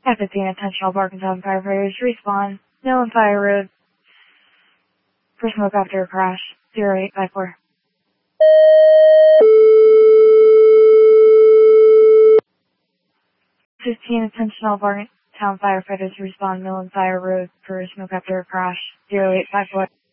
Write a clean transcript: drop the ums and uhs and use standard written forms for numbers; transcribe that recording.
F-15, attention all Barkintown firefighters, respawn, Mill and Fire Road, for smoke after a crash, 0854. 15, attention all Barkintown firefighters, respawn, Mill and Fire Road, for smoke after a crash, 0854.